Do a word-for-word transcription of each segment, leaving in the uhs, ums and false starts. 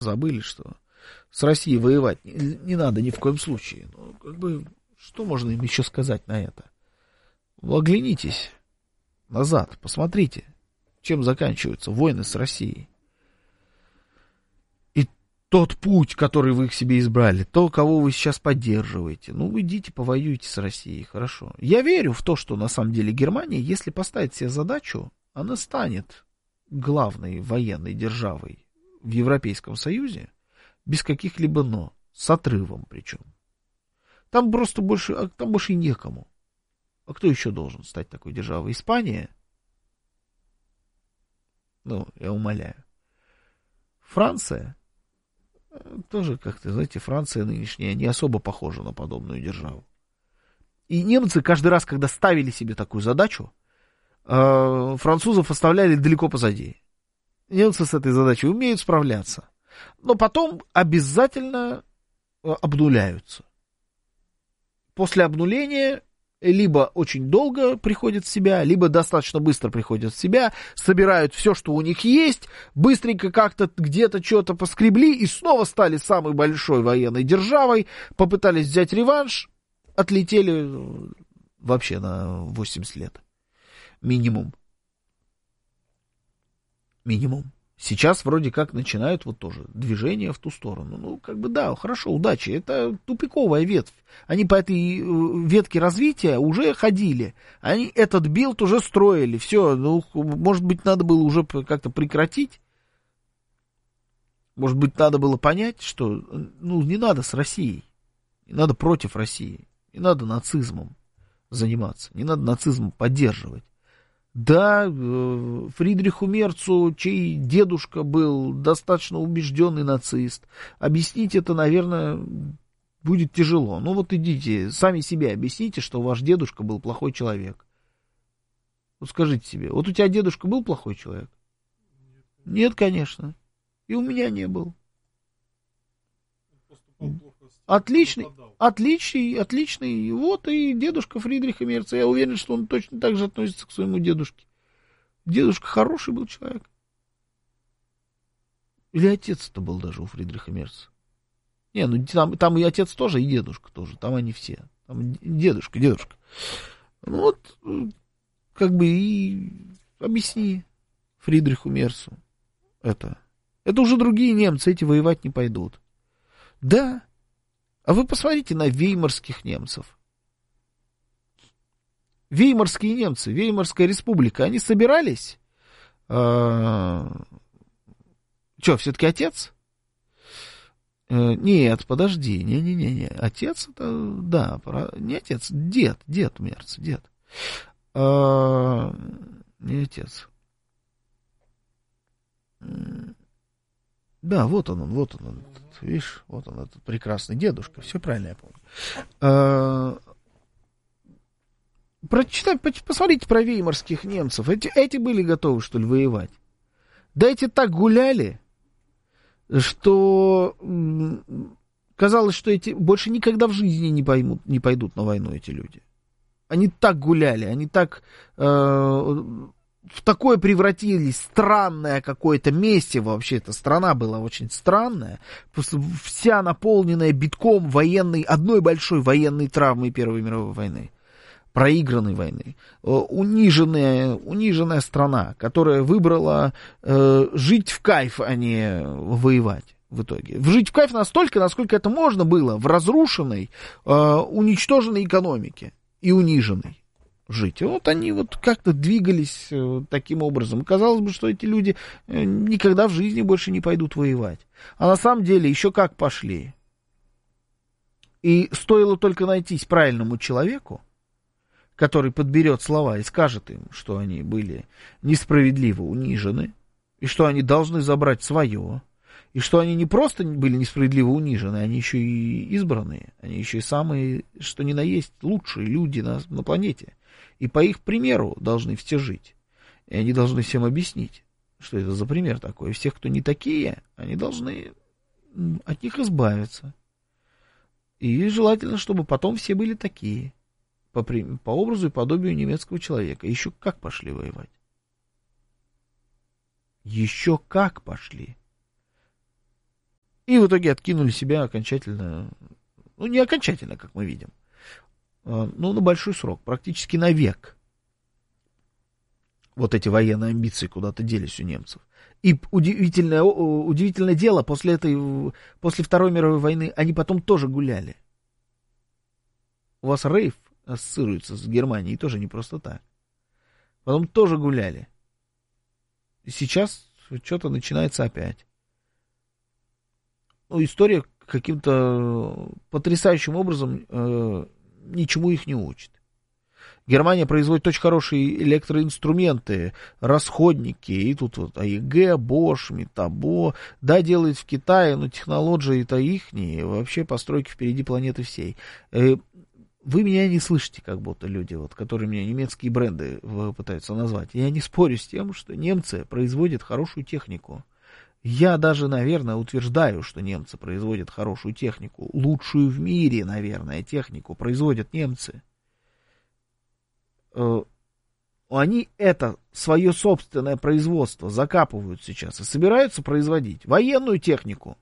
забыли, что с Россией воевать не, не надо ни в коем случае. Ну, как бы, что можно им еще сказать на это? Ну, оглянитесь назад, посмотрите, чем заканчиваются войны с Россией. И тот путь, который вы к себе избрали, то, кого вы сейчас поддерживаете, ну, вы идите, повоюйте с Россией, хорошо. Я верю в то, что на самом деле Германия, если поставит себе задачу, она станет главной военной державой в Европейском Союзе, без каких-либо «но», с отрывом причем. Там просто больше, там больше и некому. А кто еще должен стать такой державой? Испания? Ну, я умоляю. Франция? Тоже как-то, знаете, Франция нынешняя не особо похожа на подобную державу. И немцы каждый раз, когда ставили себе такую задачу, французов оставляли далеко позади. Немцы с этой задачей умеют справляться. Но потом обязательно обнуляются. После обнуления либо очень долго приходят в себя, либо достаточно быстро приходят в себя, собирают все, что у них есть, быстренько как-то где-то что-то поскребли и снова стали самой большой военной державой, попытались взять реванш, отлетели вообще на восемьдесят лет. Минимум. Минимум. Сейчас вроде как начинают вот тоже движение в ту сторону. Ну, как бы да, хорошо, удачи. Это тупиковая ветвь. Они по этой ветке развития уже ходили. Они этот билд уже строили. Все, ну, может быть, надо было уже как-то прекратить. Может быть, надо было понять, что ну, не надо с Россией. Не надо против России. Не надо нацизмом заниматься. Не надо нацизм поддерживать. Да, Фридриху Мерцу, чей дедушка был достаточно убежденный нацист, объяснить это, наверное, будет тяжело. Ну вот идите, сами себе объясните, что ваш дедушка был плохой человек. Вот скажите себе, вот у тебя дедушка был плохой человек? Нет, конечно. И у меня не был. Отличный, отличный, отличный. Вот и дедушка Фридриха Мерца. Я уверен, что он точно так же относится к своему дедушке. Дедушка хороший был человек. Или отец-то был даже у Фридриха Мерца. Не, ну там, там и отец тоже, и дедушка тоже. Там они все. Там дедушка, дедушка. Ну вот, как бы и объясни Фридриху Мерцу это. Это уже другие немцы, эти воевать не пойдут. Да. А вы посмотрите на веймарских немцев. Веймарские немцы, Веймарская республика, они собирались? А... Что, все-таки отец? А, нет, подожди, не-не-не, отец это, да, про... не отец, дед, дед Мерц, дед. А... Не отец. Да, вот он, он, вот он, он, видишь, вот он, этот прекрасный дедушка, все правильно я помню. А, прочитай, посмотрите про веймарских немцев, эти, эти были готовы, что ли, воевать? Да эти так гуляли, что казалось, что эти больше никогда в жизни не поймут, не пойдут на войну эти люди. Они так гуляли, они так... Э, в такое превратились, странное какое-то месиво, вообще эта страна была очень странная, вся наполненная битком военной, одной большой военной травмой Первой мировой войны, проигранной войны, униженная, униженная страна, которая выбрала э, жить в кайф, а не воевать в итоге. Жить в кайф настолько, насколько это можно было в разрушенной, э, уничтоженной экономике и униженной. Жить. Вот они вот как-то двигались э, таким образом. Казалось бы, что эти люди э, никогда в жизни больше не пойдут воевать. А на самом деле еще как пошли. И стоило только найтись правильному человеку, который подберет слова и скажет им, что они были несправедливо унижены, и что они должны забрать свое, и что они не просто были несправедливо унижены, они еще и избранные, они еще и самые, что ни на есть, лучшие люди на, на планете. И по их примеру должны все жить. И они должны всем объяснить, что это за пример такой. И всех, кто не такие, они должны от них избавиться. И желательно, чтобы потом все были такие. По, по образу и подобию немецкого человека. Еще как пошли воевать. Еще как пошли. И в итоге откинули себя окончательно, ну, не окончательно, как мы видим, но на большой срок, практически на век. Вот эти военные амбиции куда-то делись у немцев. И удивительное, удивительное дело, после этой, после Второй мировой войны они потом тоже гуляли. У вас рейв ассоциируется с Германией тоже не просто так. Потом тоже гуляли. И сейчас что-то начинается опять. Ну, история каким-то потрясающим образом э, ничему их не учит. Германия производит очень хорошие электроинструменты, расходники, и тут вот АЕГ, Bosch, Метабо, да, делает в Китае, но технологии-то ихние, вообще постройки впереди планеты всей. Э, Вы меня не слышите, как будто люди, вот, которые мне немецкие бренды пытаются назвать. Я не спорю с тем, что немцы производят хорошую технику. Я даже, наверное, утверждаю, что немцы производят хорошую технику. Лучшую в мире, наверное, технику производят немцы. Они это свое собственное производство закапывают сейчас и собираются производить военную технику.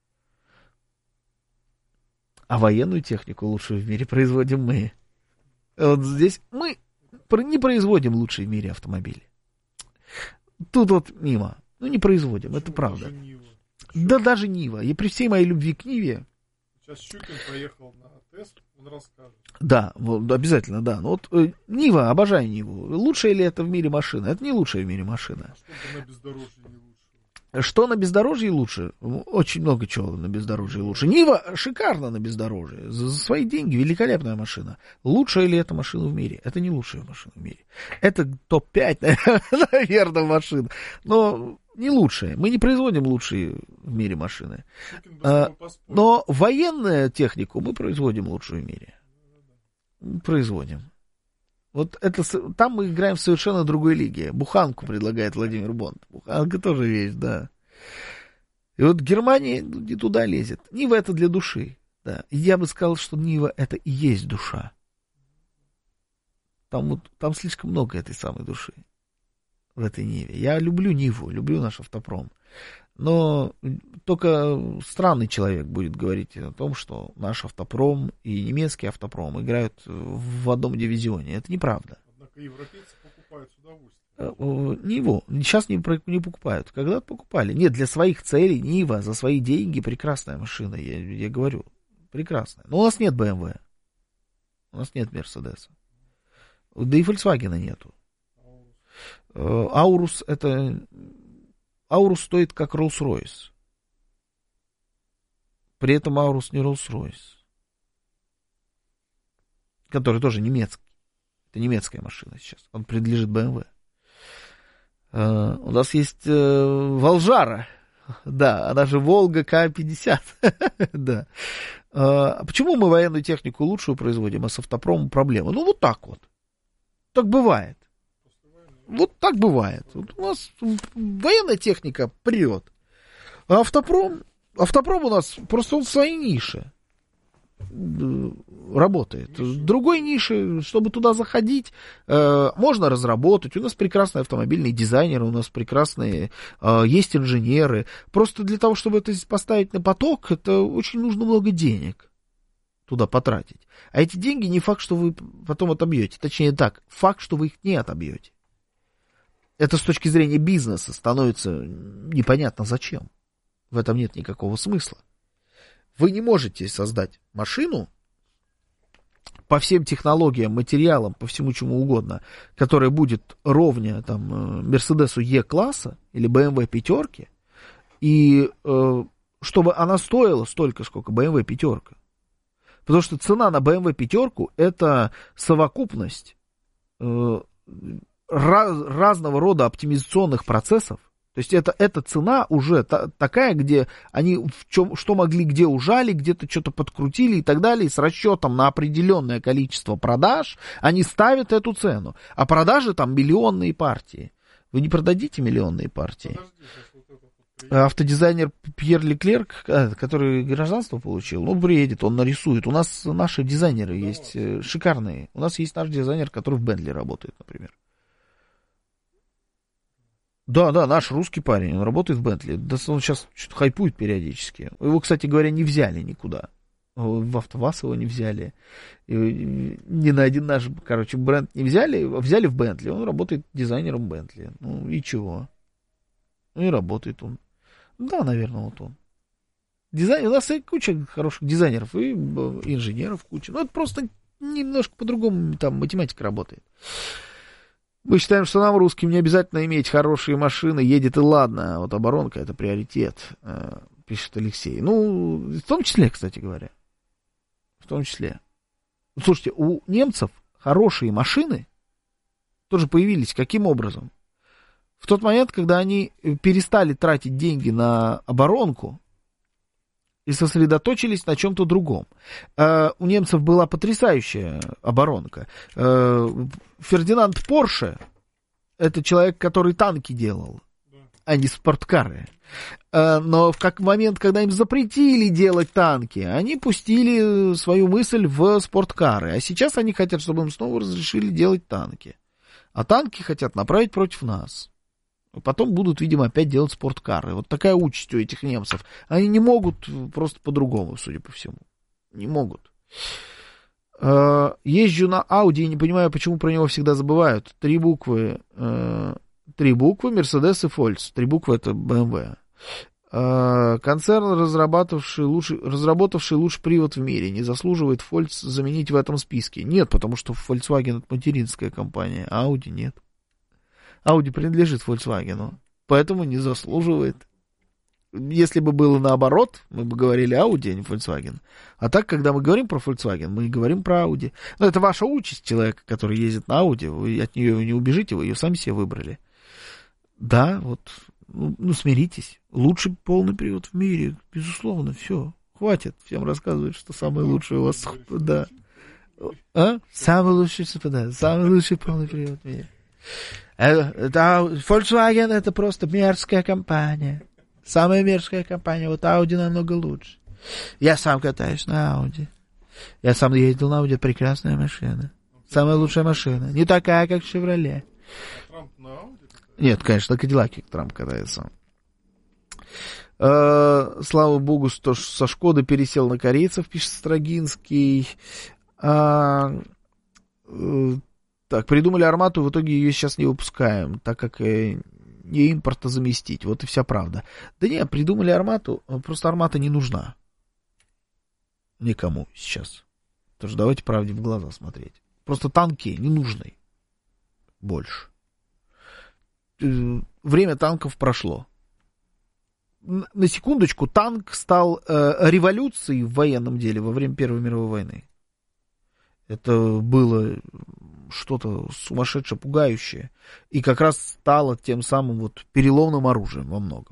А военную технику лучшую в мире производим мы. Вот здесь мы не производим лучшие в мире автомобили. Тут вот мимо. Ну, не производим, почему? Это правда. Даже Нива. Да даже Нива. И при всей моей любви к Ниве... Сейчас Щукин поехал на тест, он расскажет. Да, вот, обязательно, да. Ну, вот э, Нива, обожаю Ниву. Лучшая ли это в мире машина? Это не лучшая в мире машина. А что на бездорожье не лучше? Что на бездорожье лучше? Очень много чего на бездорожье лучше. Нива шикарна на бездорожье. За, за свои деньги великолепная машина. Лучшая ли эта машина в мире? Это не лучшая машина в мире. Это топ пять, наверное, машин. Но не лучшая. Мы не производим лучшие в мире машины. А, но военную технику мы производим лучшую в мире. Производим. Вот это, там мы играем в совершенно другой лиге. Буханку предлагает Владимир Бонд. Буханка тоже вещь, да. И вот Германия не туда лезет. Нива это для души. Да. Я бы сказал, что Нива это и есть душа. Там, вот, там слишком много этой самой души в этой Ниве. Я люблю Ниву, люблю наш автопром. Но только странный человек будет говорить о том, что наш автопром и немецкий автопром играют в одном дивизионе. Это неправда. Однако европейцы покупают с удовольствием. Ниву сейчас не, не покупают. Когда-то покупали. Нет, для своих целей Нива за свои деньги прекрасная машина, я, я говорю. Прекрасная. Но у нас нет бэ эм вэ. У нас нет Мерседеса. Да и Volkswagen нету. Аурус это... Аурус стоит как Rolls-Royce. При этом Аурус не Rolls-Royce. Который тоже немецкий. Это немецкая машина сейчас. Он принадлежит бэ эм вэ. Uh, у нас есть uh, Волжара. Да, она же Волга К пятьдесят. Да. Uh, почему мы военную технику лучшую производим, а с автопромом проблема? Ну, вот так вот. Так бывает. Вот так бывает. Вот у нас военная техника прет. А автопром, автопром у нас просто он в своей нише работает. Другой ниши, чтобы туда заходить, э, можно разработать. У нас прекрасные автомобильные дизайнеры, у нас прекрасные э, есть инженеры. Просто для того, чтобы это поставить на поток, это очень нужно много денег туда потратить. А эти деньги не факт, что вы потом отобьете. Точнее так, факт, что вы их не отобьете. Это с точки зрения бизнеса становится непонятно зачем. В этом нет никакого смысла. Вы не можете создать машину по всем технологиям, материалам, по всему чему угодно, которая будет ровня там Мерседесу Е-класса или бэ эм вэ пятерки, и э, чтобы она стоила столько, сколько бэ эм вэ пятерка. Потому что цена на бэ эм вэ пятерку это совокупность э, раз, разного рода оптимизационных процессов. То есть это, эта цена уже та, такая, где они в чем, что могли, где ужали, где-то что-то подкрутили и так далее. И с расчетом на определенное количество продаж они ставят эту цену. А продажи там миллионные партии. Вы не продадите миллионные партии? Подожди, автодизайнер Пьер Леклерк, который гражданство получил, ну, приедет, он нарисует. У нас наши дизайнеры да, есть вот. Шикарные. У нас есть наш дизайнер, который в Бентли работает, например. Да, да, наш русский парень, он работает в Бентли. Да, он сейчас что-то хайпует периодически. Его, кстати говоря, не взяли никуда. В АвтоВАЗ его не взяли. И ни на один наш, короче, бренд не взяли, а взяли в Бентли. Он работает дизайнером Бентли. Ну и чего? Ну и работает он. Да, наверное, вот он. Дизайн... У нас куча хороших дизайнеров и инженеров куча. Ну, это просто немножко по-другому там математика работает. Мы считаем, что нам, русским, не обязательно иметь хорошие машины, едет и ладно, а вот оборонка — это приоритет, пишет Алексей. Ну, в том числе, кстати говоря. В том числе. Слушайте, у немцев хорошие машины тоже появились. Каким образом? В тот момент, когда они перестали тратить деньги на оборонку и сосредоточились на чем-то другом. Uh, у немцев была потрясающая оборонка. Uh, Фердинанд Порше — это человек, который танки делал, а не спорткары. Uh, но в как момент, когда им запретили делать танки, они пустили свою мысль в спорткары. А сейчас они хотят, чтобы им снова разрешили делать танки. А танки хотят направить против нас. Потом будут, видимо, опять делать спорткары. Вот такая участь у этих немцев. Они не могут просто по-другому, судя по всему. Не могут. Э, езжу на Audi и не понимаю, почему про него всегда забывают. Три буквы. Э, три буквы, Mercedes и Volks. Три буквы — это бэ эм вэ. Э, концерн, разрабатывавший лучший, разработавший лучший привод в мире, не заслуживает Volks заменить в этом списке. Нет, потому что Volkswagen — это материнская компания, а Audi нет. Audi принадлежит Volkswagen, поэтому не заслуживает. Если бы было наоборот, мы бы говорили Audi, а не Volkswagen. А так, когда мы говорим про Volkswagen, мы говорим про Audi. Но это ваша участь, человека, который ездит на Audi. Вы от нее не убежите, вы ее сами себе выбрали. Да, вот, ну, ну смиритесь. Лучший полный привод в мире, безусловно, все. Хватит всем рассказывать, что самое лучшее у вас. Да. А? Самый лучший, да, самый лучший полный привод в мире. Это, Volkswagen — это просто мерзкая компания. Самая мерзкая компания. Вот Audi намного лучше. Я сам катаюсь на Audi. Я сам ездил на Audi. Прекрасная машина. Самая лучшая машина. Не такая, как Chevrolet. Трамп на Audi? Нет, конечно, на Кадиллаке Трамп катается. Э, слава богу, что со Шкоды пересел на корейцев, пишет Строгинский. Э, э, Так, придумали Армату, в итоге ее сейчас не выпускаем, так как э, не импорта заместить. Вот и вся правда. Да не, придумали Армату, просто Армата не нужна никому сейчас. Потому что давайте правде в глаза смотреть. Просто танки не нужны больше. Э, время танков прошло. На секундочку, танк стал э, революцией в военном деле во время Первой мировой войны. Это было что-то сумасшедшее, пугающее. И как раз стало тем самым вот переломным оружием во многом.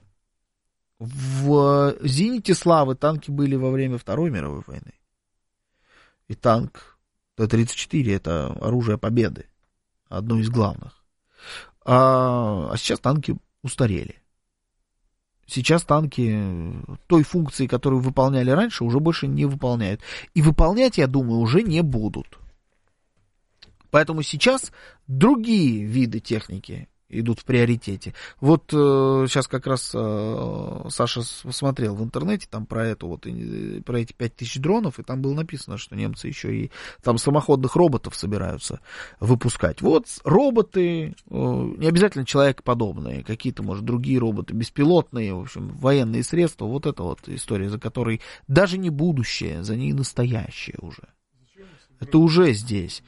В зените славы танки были во время Второй мировой войны. И танк Т тридцать четыре — это оружие победы. Одно из главных. А, а сейчас танки устарели. Сейчас танки той функции, которую выполняли раньше, уже больше не выполняют. И выполнять, я думаю, уже не будут. Поэтому сейчас другие виды техники идут в приоритете. Вот э, сейчас как раз э, Саша смотрел в интернете там про эту вот, про эти пять тысяч дронов, и там было написано, что немцы еще и там самоходных роботов собираются выпускать. Вот роботы, э, не обязательно человекоподобные, какие-то, может, другие роботы, беспилотные, в общем, военные средства. Вот это вот история, за которой даже не будущее, за ней настоящее уже. Это уже здесь.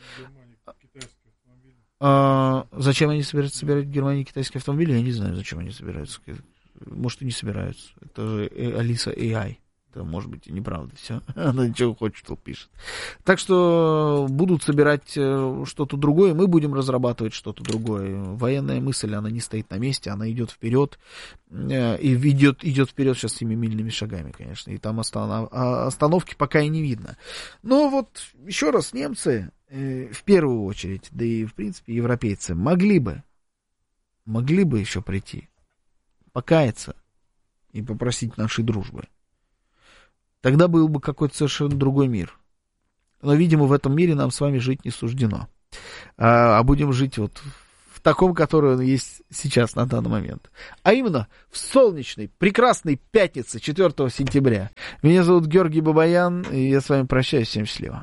А, зачем они собираются собирать в Германии китайские автомобили? Я не знаю, зачем они собираются. Может, и не собираются. Это же Алиса эй ай. Это, может быть, и неправда все. Она ничего хочет, что пишет. Так что будут собирать что-то другое, мы будем разрабатывать что-то другое. Военная мысль, она не стоит на месте, она идет вперед. И идет, идет вперед сейчас семимильными шагами, конечно. И там останов... остановки пока и не видно. Но вот, еще раз, немцы... в первую очередь, да и, в принципе, европейцы могли бы, могли бы еще прийти, покаяться и попросить нашей дружбы. Тогда был бы какой-то совершенно другой мир. Но, видимо, в этом мире нам с вами жить не суждено. А, а будем жить вот в в таком, который он есть сейчас на данный момент. А именно в солнечной, прекрасной пятнице, четвёртого сентября. Меня зовут Георгий Бабаян, и я с вами прощаюсь. Всем счастливо.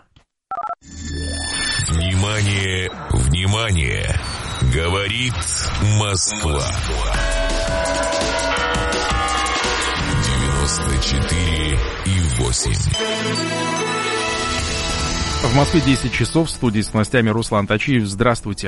Внимание, внимание! Говорит Москва. девяносто четыре и восемь. В Москве десять часов, в студии с новостями Руслан Тачиев. Здравствуйте.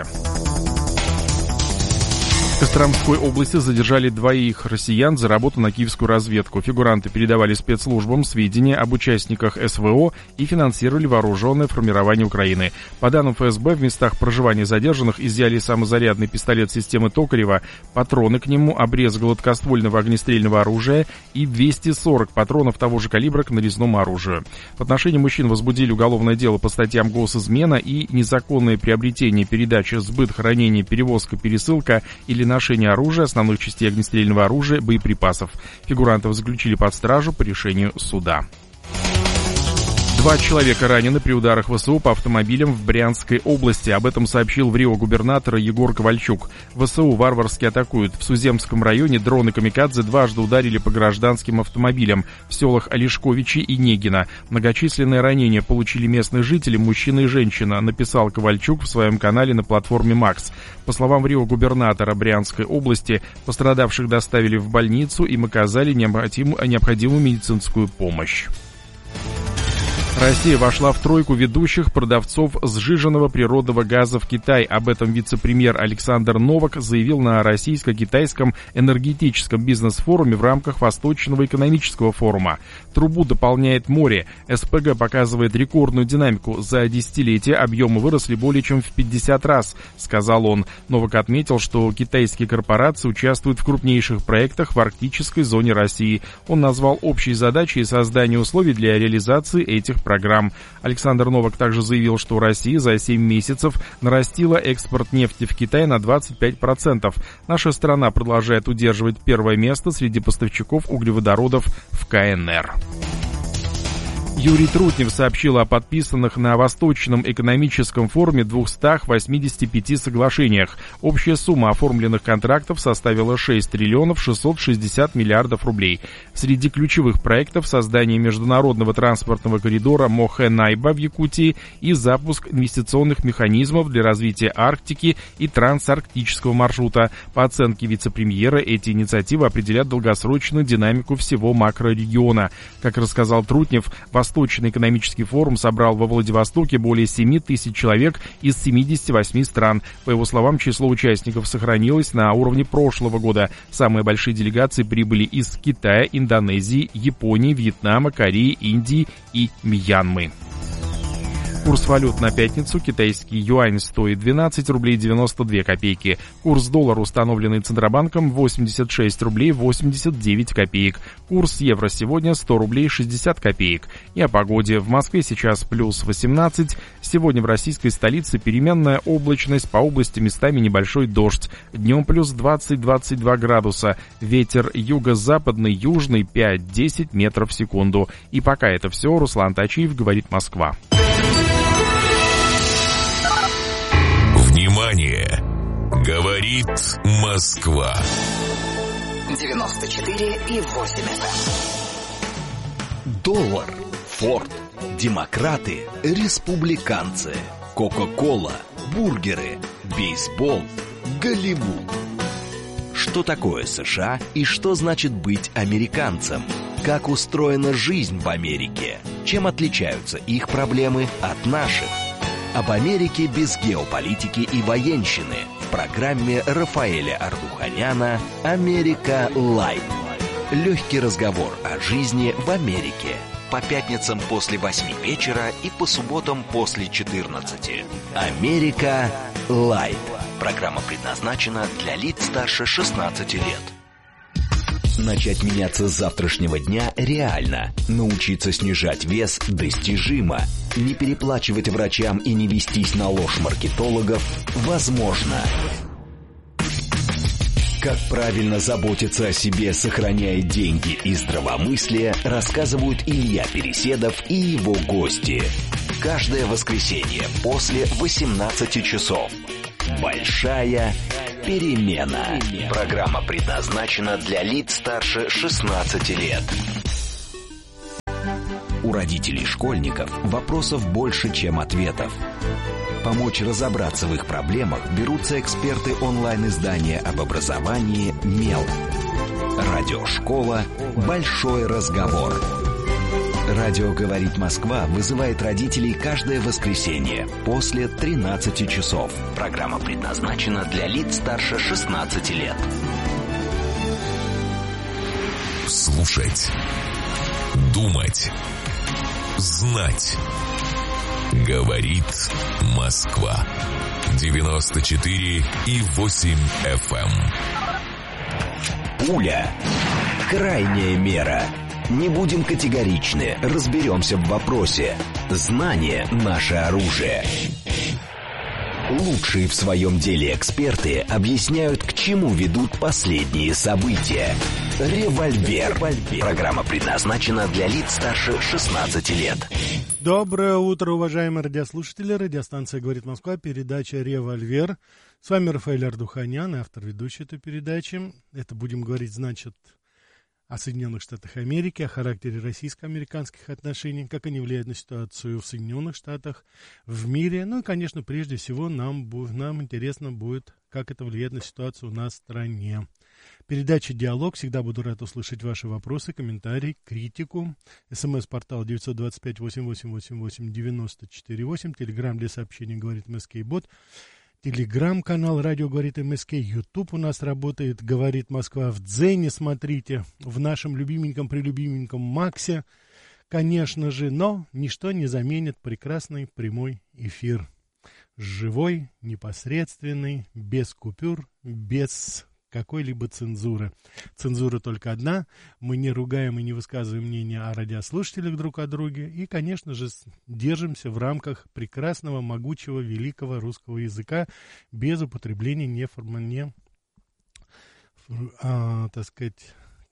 В Костромской области задержали двоих россиян за работу на киевскую разведку. Фигуранты передавали спецслужбам сведения об участниках СВО и финансировали вооруженное формирование Украины. По данным ФСБ, в местах проживания задержанных изъяли самозарядный пистолет системы Токарева, патроны к нему, обрез гладкоствольного огнестрельного оружия и двести сорок патронов того же калибра к нарезному оружию. В отношении мужчин возбудили уголовное дело по статьям госизмена и незаконное приобретение, передача, сбыт, хранение, перевозка, пересылка или ношение оружия, основных частей огнестрельного оружия, боеприпасов. Фигурантов заключили под стражу по решению суда. Два человека ранены при ударах ВСУ по автомобилям в Брянской области. Об этом сообщил в Рио губернатор Егор Ковальчук. ВСУ варварски атакуют. В Суземском районе дроны «Камикадзе» дважды ударили по гражданским автомобилям в селах Олешковичи и Негино. Многочисленные ранения получили местные жители, мужчина и женщина, написал Ковальчук в своем канале на платформе «Макс». По словам Рио губернатора Брянской области, пострадавших доставили в больницу, им оказали необходимую медицинскую помощь. Россия вошла в тройку ведущих продавцов сжиженного природного газа в Китай. Об этом вице-премьер Александр Новак заявил на российско-китайском энергетическом бизнес-форуме в рамках Восточного экономического форума. Трубу дополняет море. СПГ показывает рекордную динамику. За десятилетие объемы выросли более чем в пятьдесят раз, сказал он. Новак отметил, что китайские корпорации участвуют в крупнейших проектах в арктической зоне России. Он назвал общей задачей создание условий для реализации этих программ. Александр Новак также заявил, что Россия за семь месяцев нарастила экспорт нефти в Китай на двадцать пять процентов. Наша страна продолжает удерживать первое место среди поставщиков углеводородов в КНР. Юрий Трутнев сообщил о подписанных на Восточном экономическом форуме двухстах восьмидесяти пяти соглашениях. Общая сумма оформленных контрактов составила шесть триллионов шестьсот шестьдесят миллиардов рублей. Среди ключевых проектов создание международного транспортного коридора Мохэ-Найба в Якутии и запуск инвестиционных механизмов для развития Арктики и трансарктического маршрута. По оценке вице-премьера, эти инициативы определят долгосрочную динамику всего макрорегиона. Как рассказал Трутнев, Восточный экономический форум собрал во Владивостоке более семи тысяч человек из семидесяти восьми стран. По его словам, число участников сохранилось на уровне прошлого года. Самые большие делегации прибыли из Китая, Индонезии, Японии, Вьетнама, Кореи, Индии и Мьянмы. Курс валют на пятницу. Китайский юань стоит двенадцать рублей девяносто две копейки. Курс доллара, установленный Центробанком, восемьдесят шесть рублей восемьдесят девять копеек. Курс евро сегодня сто рублей шестьдесят копеек. И о погоде. В Москве сейчас плюс восемнадцать. Сегодня в российской столице переменная облачность, по области местами небольшой дождь. Днем плюс двадцать - двадцать два градуса. Ветер юго-западный, южный пять-десять метров в секунду. И пока это все. Руслан Тачиев, говорит Москва. Внимание! Говорит Москва. девяносто четыре и восемь эф эм. Доллар, Форд, демократы, республиканцы, Кока-кола, бургеры, бейсбол, Голливуд. Что такое США и что значит быть американцем? Как устроена жизнь в Америке? Чем отличаются их проблемы от наших? Об Америке без геополитики и военщины в программе Рафаэля Ардуханяна «Америка Лайв». Легкий разговор о жизни в Америке. По пятницам после восьми вечера и по субботам после четырнадцати. «Америка Лайв». Программа предназначена для лиц старше шестнадцати лет. Начать меняться с завтрашнего дня реально. Научиться снижать вес достижимо. Не переплачивать врачам и не вестись на ложь маркетологов возможно. Как правильно заботиться о себе, сохраняя деньги и здравомыслие, рассказывают Илья Переседов и его гости. Каждое воскресенье после восемнадцати часов. Большая перемена. Программа предназначена для лиц старше шестнадцати лет. У родителей школьников вопросов больше, чем ответов. Помочь разобраться в их проблемах берутся эксперты онлайн-издания об образовании «Мел». Радиошкола «Большой разговор». Радио «Говорит Москва» вызывает родителей каждое воскресенье после тринадцати часов. Программа предназначена для лиц старше шестнадцати лет. Слушать. Думать. Знать. Говорит Москва. девяносто четыре и восемь эф эм. Пуля. Крайняя мера. Не будем категоричны, разберемся в вопросе. Знание – наше оружие. Лучшие в своем деле эксперты объясняют, к чему ведут последние события. Револьвер. Программа предназначена для лиц старше шестнадцати лет. Доброе утро, уважаемые радиослушатели. Радиостанция «Говорит Москва», передача «Револьвер». С вами Рафаэль Ардуханян, автор ведущей этой передачи. Это будем говорить, значит, о Соединенных Штатах Америки, о характере российско-американских отношений, как они влияют на ситуацию в Соединенных Штатах, в мире. Ну и, конечно, прежде всего нам, нам интересно будет, как это влияет на ситуацию у нас в стране. Передача «Диалог». Всегда буду рад услышать ваши вопросы, комментарии, критику. СМС-портал девять два пять восемь восемь восемь восемь девять четыре восемь. Телеграм для сообщений «Говорит МСК-бот». Телеграм-канал «Радио говорит МСК», Ютуб у нас работает, «Говорит Москва» в Дзене, смотрите, в нашем любименьком-прелюбименьком Максе, конечно же, но ничто не заменит прекрасный прямой эфир. Живой, непосредственный, без купюр, без какой-либо цензуры. Цензура только одна. Мы не ругаем и не высказываем мнения о радиослушателях друг о друге. И, конечно же, держимся в рамках прекрасного, могучего, великого русского языка без употребления неформальной, а, так сказать,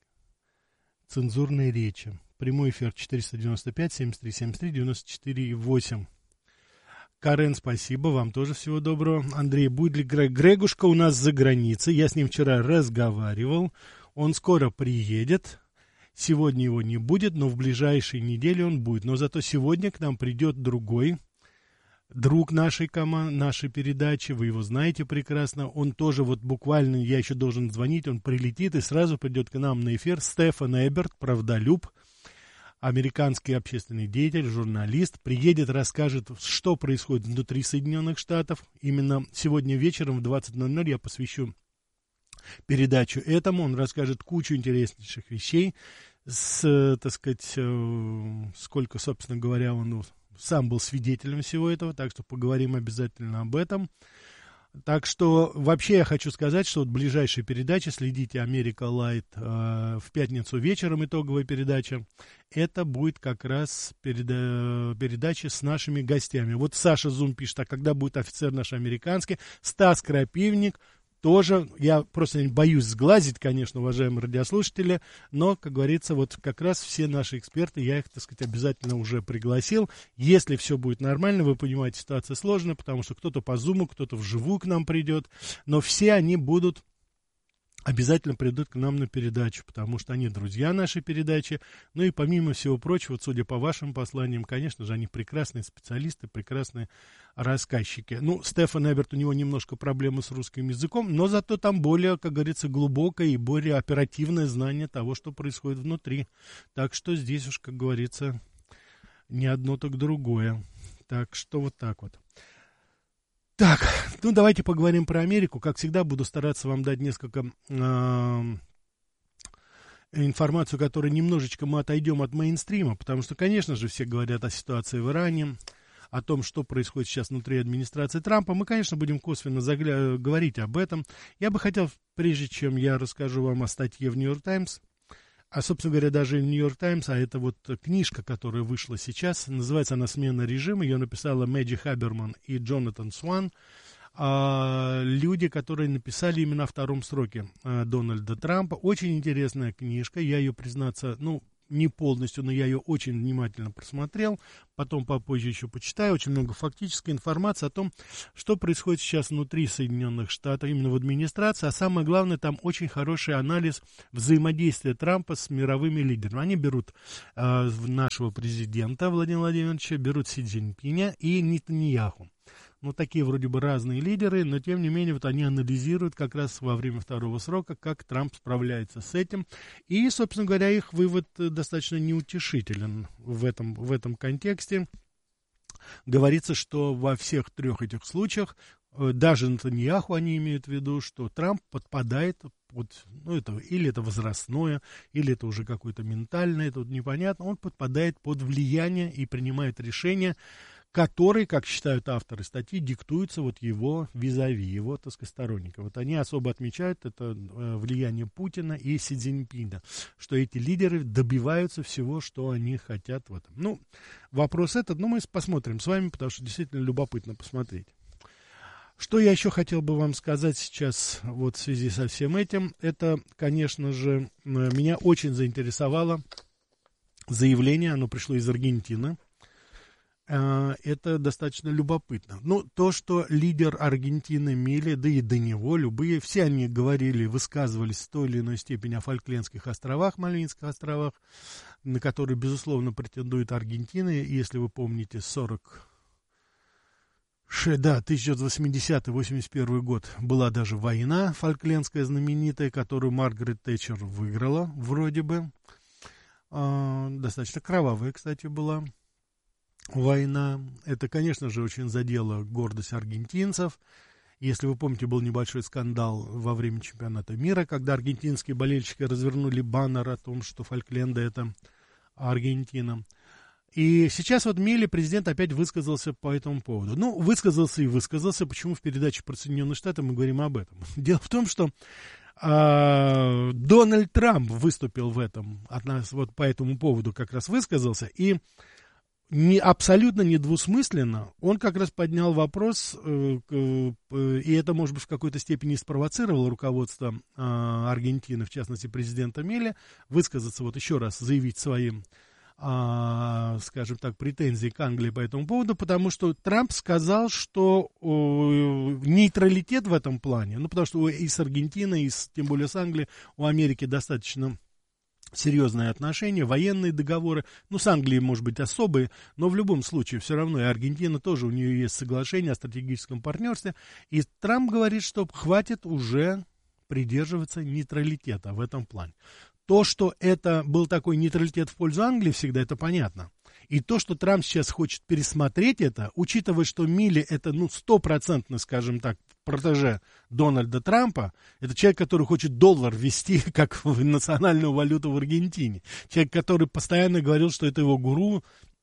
цензурной речи. Прямой эфир четыреста девяносто пять семьдесят три семьдесят три девяносто четыре восемь. Карен, спасибо, вам тоже всего доброго. Андрей Будлик, Грегушка у нас за границей, я с ним вчера разговаривал, он скоро приедет, сегодня его не будет, но в ближайшие недели он будет, но зато сегодня к нам придет другой друг нашей команды, нашей передачи, вы его знаете прекрасно, он тоже вот буквально, я еще должен звонить, он прилетит и сразу придет к нам на эфир, Стефан Эберт, правдолюб, американский общественный деятель, журналист, приедет, расскажет, что происходит внутри Соединенных Штатов. Именно сегодня вечером в двадцать ноль ноль я посвящу передачу этому. Он расскажет кучу интереснейших вещей, с, так сказать, сколько, собственно говоря, он сам был свидетелем всего этого, так что поговорим обязательно об этом. Так что вообще я хочу сказать, что вот ближайшие передачи, следите Америка Лайт э, в пятницу вечером, итоговая передача, это будет как раз переда- передача с нашими гостями. Вот Саша Зум пишет, а когда будет офицер наш американский? Стас Крапивник тоже, я просто боюсь сглазить, конечно, уважаемые радиослушатели, но, как говорится, вот как раз все наши эксперты, я их, так сказать, обязательно уже пригласил. Если все будет нормально, вы понимаете, ситуация сложная, потому что кто-то по зуму, кто-то вживую к нам придет, но все они будут, обязательно придут к нам на передачу, потому что они друзья нашей передачи. Ну и помимо всего прочего, вот, судя по вашим посланиям, конечно же, они прекрасные специалисты, прекрасные рассказчики. Ну, Стефан Эберт, у него немножко проблемы с русским языком, но зато там более, как говорится, глубокое и более оперативное знание того, что происходит внутри. Так что здесь уж, как говорится, не одно, так другое. Так что вот так вот. Так, ну давайте поговорим про Америку. Как всегда, буду стараться вам дать несколько э, информацию, которой немножечко мы отойдем от мейнстрима, потому что, конечно же, все говорят о ситуации в Иране, о том, что происходит сейчас внутри администрации Трампа. Мы, конечно, будем косвенно загля- говорить об этом. Я бы хотел, прежде чем я расскажу вам о статье в Нью-Йорк Таймс, а, собственно говоря, даже в Нью-Йорк Таймс, а это вот книжка, которая вышла сейчас, называется она «Смена режима», ее написала Мэдди Хаберман и Джонатан Сван, а, люди, которые написали именно о втором сроке а, Дональда Трампа. Очень интересная книжка, я ее, признаться, ну, не полностью, но я ее очень внимательно просмотрел, потом попозже еще почитаю, очень много фактической информации о том, что происходит сейчас внутри Соединенных Штатов, именно в администрации, а самое главное, там очень хороший анализ взаимодействия Трампа с мировыми лидерами. Они берут э, нашего президента Владимира Владимировича, берут Си Цзиньпиня и Нетаньяху. Ну, такие вроде бы разные лидеры, но тем не менее вот они анализируют как раз во время второго срока, как Трамп справляется с этим. И, собственно говоря, их вывод достаточно неутешителен в этом, в этом контексте. Говорится, что во всех трех этих случаях, даже Нетаньяху они имеют в виду, что Трамп подпадает под, ну, это, или это возрастное, или это уже какое-то ментальное, тут непонятно, он подпадает под влияние и принимает решения, которые, как считают авторы статьи, диктуются вот его визави, его, так сказать, сторонников. Вот они особо отмечают это влияние Путина и Си Цзиньпина, что эти лидеры добиваются всего, что они хотят в этом. Ну, вопрос этот, ну, мы посмотрим с вами, потому что действительно любопытно посмотреть. Что я еще хотел бы вам сказать сейчас вот в связи со всем этим, это, конечно же, меня очень заинтересовало заявление, оно пришло из Аргентины. Это достаточно любопытно. Ну, то, что лидер Аргентины Милей, да и до него, любые, все они говорили, высказывались в той или иной степени о Фолклендских островах, Мальвинских островах, на которые, безусловно, претендует Аргентина. И если вы помните, сорок... Да, тысяча девятьсот восьмидесятый — восемьдесят первый год была даже война фолклендская знаменитая, которую Маргарет Тэтчер выиграла, вроде бы. Достаточно кровавая, кстати, была война. Это, конечно же, очень задело гордость аргентинцев. Если вы помните, был небольшой скандал во время чемпионата мира, когда аргентинские болельщики развернули баннер о том, что Фолкленды — это Аргентина. И сейчас вот Милей, президент, опять высказался по этому поводу. Ну, высказался и высказался. Почему в передаче про Соединенные Штаты мы говорим об этом? Дело в том, что э, Дональд Трамп выступил в этом, от нас, вот по этому поводу как раз высказался, и не, абсолютно недвусмысленно он как раз поднял вопрос, э, э, и это, может быть, в какой-то степени спровоцировало руководство э, Аргентины, в частности, президента Милея, высказаться, вот еще раз заявить своим, А, скажем так, претензии к Англии по этому поводу, потому что Трамп сказал, что о, нейтралитет в этом плане, ну, потому что и с Аргентиной, и с, тем более с Англией, у Америки достаточно серьезные отношения, военные договоры, ну, с Англией, может быть, особые, но в любом случае все равно и Аргентина тоже, у нее есть соглашение о стратегическом партнерстве, и Трамп говорит, что хватит уже придерживаться нейтралитета в этом плане. То, что это был такой нейтралитет в пользу Англии всегда, это понятно. И то, что Трамп сейчас хочет пересмотреть это, учитывая, что Милей это, ну, стопроцентно, скажем так, протеже Дональда Трампа, это человек, который хочет доллар ввести как национальную валюту в Аргентине. Человек, который постоянно говорил, что это его гуру,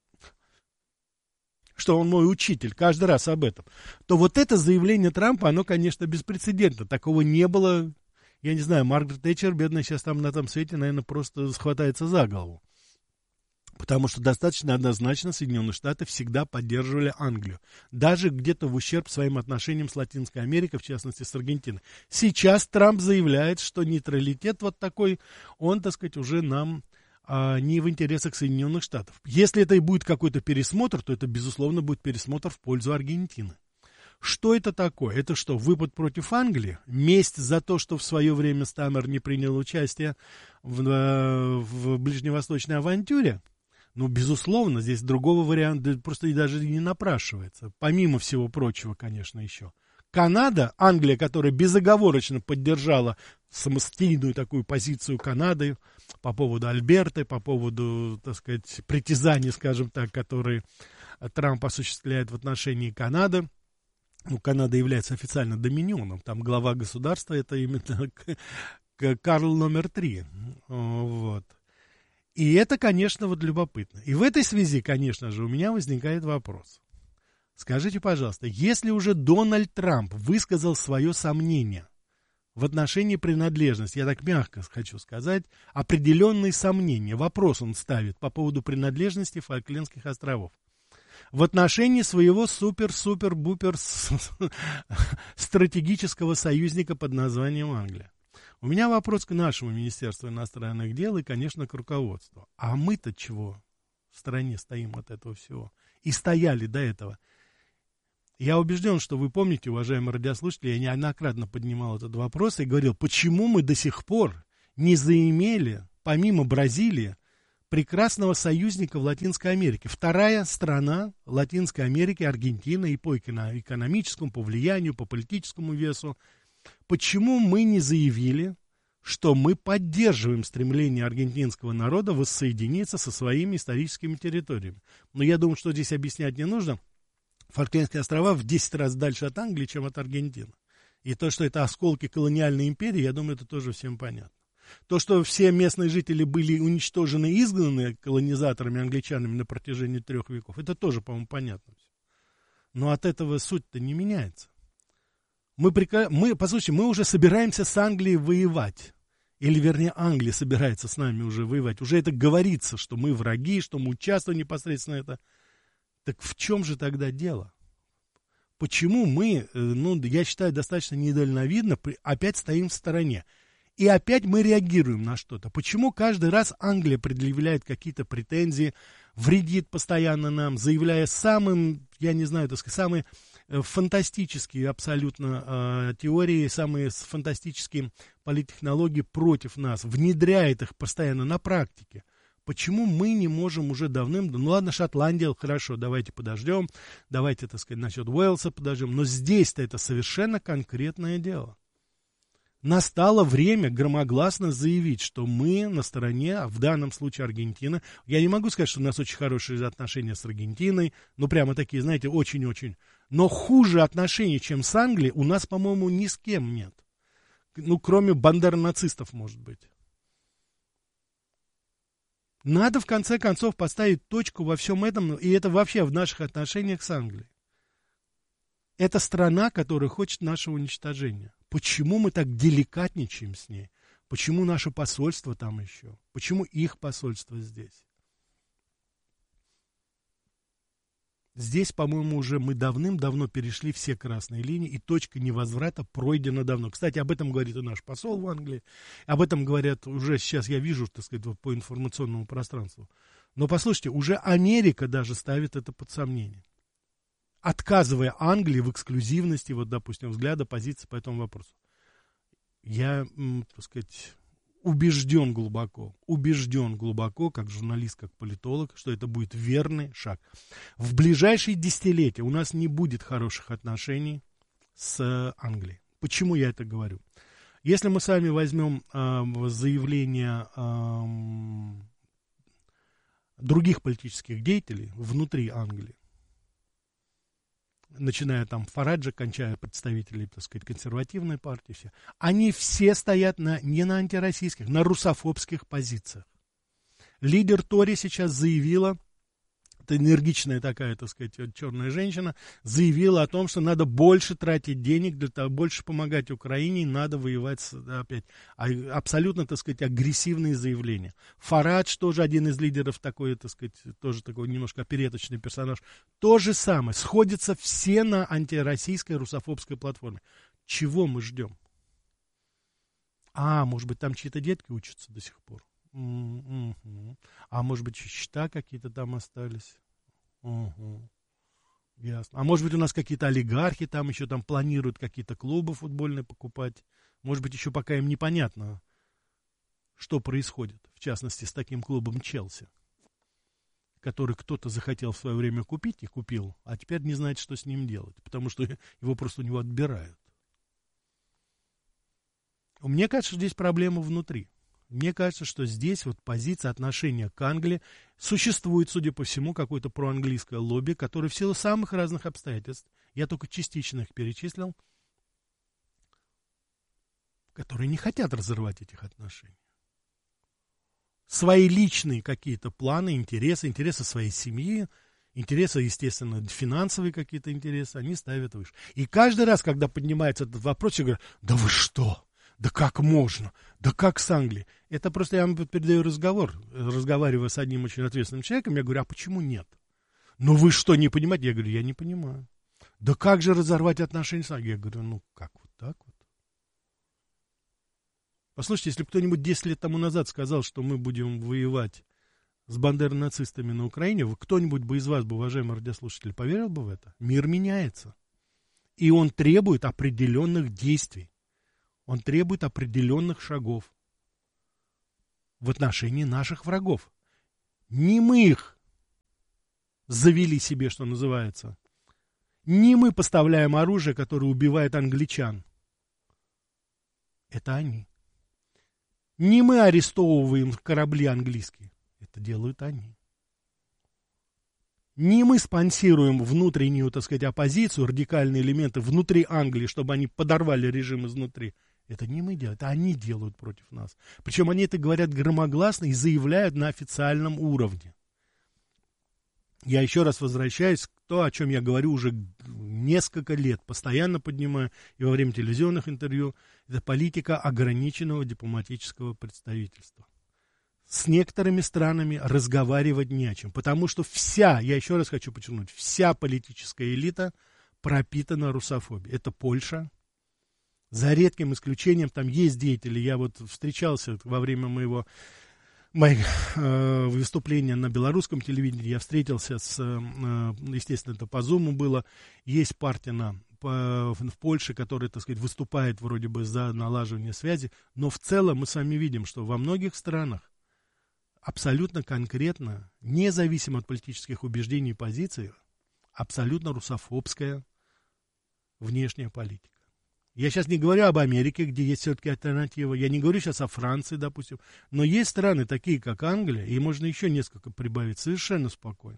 что он мой учитель, каждый раз об этом. То вот это заявление Трампа, оно, конечно, беспрецедентно. Такого не было. Я не знаю, Маргарет Тэтчер, бедная, сейчас там на том свете, наверное, просто схватается за голову. Потому что достаточно однозначно Соединенные Штаты всегда поддерживали Англию. Даже где-то в ущерб своим отношениям с Латинской Америкой, в частности, с Аргентиной. Сейчас Трамп заявляет, что нейтралитет вот такой, он, так сказать, уже нам а, не в интересах Соединенных Штатов. Если это и будет какой-то пересмотр, то это, безусловно, будет пересмотр в пользу Аргентины. Что это такое? Это что, выпад против Англии? Месть за то, что в свое время Стаммер не принял участие в, в ближневосточной авантюре? Ну, безусловно, здесь другого варианта просто и даже не напрашивается. Помимо всего прочего, конечно, еще. Канада, Англия, которая безоговорочно поддержала самостоятельную такую позицию Канады по поводу Альберты, по поводу, так сказать, притязаний, скажем так, которые Трамп осуществляет в отношении Канады. Ну, Канада является официально доминионом, там глава государства, это именно Карл номер три, вот. И это, конечно, вот любопытно. И в этой связи, конечно же, у меня возникает вопрос. Скажите, пожалуйста, если уже Дональд Трамп высказал свое сомнение в отношении принадлежности, я так мягко хочу сказать, определенные сомнения, вопрос он ставит по поводу принадлежности Фолклендских островов, в отношении своего супер-супер-бупер стратегического союзника под названием Англия. У меня вопрос к нашему Министерству иностранных дел и, конечно, к руководству. А мы-то чего в стороне стоим от этого всего? И стояли до этого. Я убежден, что вы помните, уважаемые радиослушатели, я неоднократно поднимал этот вопрос и говорил, почему мы до сих пор не заимели, помимо Бразилии, прекрасного союзника в Латинской Америке. Вторая страна Латинской Америки, Аргентина, и по экономическому, по влиянию, по политическому весу. Почему мы не заявили, что мы поддерживаем стремление аргентинского народа воссоединиться со своими историческими территориями? Но я думаю, что здесь объяснять не нужно. Фолклендские острова в десять раз дальше от Англии, чем от Аргентины. И то, что это осколки колониальной империи, я думаю, это тоже всем понятно. То, что все местные жители были уничтожены и изгнаны колонизаторами, англичанами на протяжении трех веков, это тоже, по-моему, понятно. Но от этого суть-то не меняется. Мы, прика... мы, послушайте, мы уже собираемся с Англией воевать. Или, вернее, Англия собирается с нами уже воевать. Уже это говорится, что мы враги, что мы участвуем непосредственно в это. Так в чем же тогда дело? Почему мы, ну, я считаю, достаточно недальновидно опять стоим в стороне? И опять мы реагируем на что-то. Почему каждый раз Англия предъявляет какие-то претензии, вредит постоянно нам, заявляя самым, я не знаю, так сказать, самые фантастические абсолютно э, теории, самые фантастические политтехнологии против нас, внедряет их постоянно на практике? Почему мы не можем уже давным... Ну ладно, Шотландия, хорошо, давайте подождем, давайте, так сказать, насчет Уэльса подождем, но здесь-то это совершенно конкретное дело. Настало время громогласно заявить, что мы на стороне, в данном случае Аргентины. Я не могу сказать, что у нас очень хорошие отношения с Аргентиной, ну прямо такие, знаете, очень-очень. Но хуже отношений, чем с Англией, у нас, по-моему, ни с кем нет. Ну, кроме бандеронацистов, может быть. Надо, в конце концов, поставить точку во всем этом, и это вообще в наших отношениях с Англией. Это страна, которая хочет нашего уничтожения. Почему мы так деликатничаем с ней? Почему наше посольство там еще? Почему их посольство здесь? Здесь, по-моему, уже мы давным-давно перешли все красные линии, и точка невозврата пройдена давно. Кстати, об этом говорит и наш посол в Англии, об этом говорят уже сейчас, я вижу, так сказать, по информационному пространству. Но послушайте, уже Америка даже ставит это под сомнение, отказывая Англии в эксклюзивности, вот, допустим, взгляда, позиции по этому вопросу. Я, так сказать, убежден глубоко, убежден глубоко, как журналист, как политолог, что это будет верный шаг. В ближайшие десятилетия у нас не будет хороших отношений с Англией. Почему я это говорю? Если мы с вами возьмем э, заявления э, других политических деятелей внутри Англии, начиная там Фараджа, кончая представителей, так сказать, консервативной партии, все, они все стоят на, не на антироссийских, на русофобских позициях. Лидер Тори сейчас заявила, это энергичная такая, так сказать, черная женщина, заявила о том, что надо больше тратить денег, для того, больше помогать Украине, надо воевать с, опять. Абсолютно, так сказать, агрессивные заявления. Фарадж, тоже один из лидеров, такой, так сказать, тоже такой немножко опереточный персонаж. То же самое. Сходятся все на антироссийской русофобской платформе. Чего мы ждем? А, может быть, там чьи-то детки учатся до сих пор. Mm-hmm. А может быть, счета какие-то там остались. Uh-huh. Ясно. А может быть, у нас какие-то олигархи там еще там планируют какие-то клубы футбольные покупать. Может быть, еще пока им непонятно, что происходит. В частности, с таким клубом Челси, который кто-то захотел в свое время купить и купил, а теперь не знает, что с ним делать, потому что его просто у него отбирают. Мне кажется, что здесь проблема внутри. Мне кажется, что здесь вот позиция отношения к Англии, существует, судя по всему, какое-то проанглийское лобби, которое в силу самых разных обстоятельств, я только частично их перечислил, которые не хотят разорвать этих отношений. Свои личные какие-то планы, интересы, интересы своей семьи, интересы, естественно, финансовые какие-то интересы, они ставят выше. И каждый раз, когда поднимается этот вопрос, я говорю, да вы что? Да как можно? Да как с Англией? Это просто я вам передаю разговор. Разговаривая с одним очень ответственным человеком, я говорю, а почему нет? Ну вы что, не понимаете? Я говорю, я не понимаю. Да как же разорвать отношения с Англией? Я говорю, ну как вот так вот? Послушайте, если бы кто-нибудь десять лет тому назад сказал, что мы будем воевать с бандеро-нацистами на Украине, кто-нибудь бы из вас, бы, уважаемые радиослушатели, поверил бы в это? Мир меняется. И он требует определенных действий. Он требует определенных шагов в отношении наших врагов. Не мы их завели себе, что называется. Не мы поставляем оружие, которое убивает англичан. Это они. Не мы арестовываем корабли английские. Это делают они. Не мы спонсируем внутреннюю, так сказать, оппозицию, радикальные элементы внутри Англии, чтобы они подорвали режим изнутри. Это не мы делаем, это они делают против нас. Причем они это говорят громогласно и заявляют на официальном уровне. Я еще раз возвращаюсь к тому, о чем я говорю уже несколько лет, постоянно поднимаю и во время телевизионных интервью. Это политика ограниченного дипломатического представительства. С некоторыми странами разговаривать не о чем, потому что вся, я еще раз хочу подчеркнуть, вся политическая элита пропитана русофобией. Это Польша. За редким исключением, там есть деятели, я вот встречался во время моего моих э, выступления на белорусском телевидении, я встретился с, э, естественно, это по Зуму было, есть партия на, по, в Польше, которая, так сказать, выступает вроде бы за налаживание связи, но в целом мы с вами видим, что во многих странах абсолютно конкретно, независимо от политических убеждений и позиций, абсолютно русофобская внешняя политика. Я сейчас не говорю об Америке, где есть все-таки альтернатива. Я не говорю сейчас о Франции, допустим. Но есть страны, такие как Англия, и можно еще несколько прибавить совершенно спокойно,